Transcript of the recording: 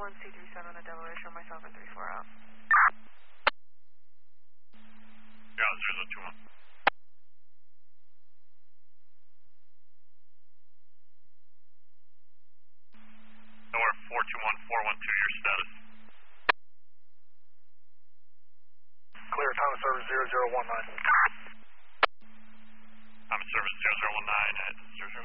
C37 at Delaware, show myself in 3-4 out. Yeah, 021. Delaware 421412, your status. Clear, time of service 0019. Time of service 0019 at 00.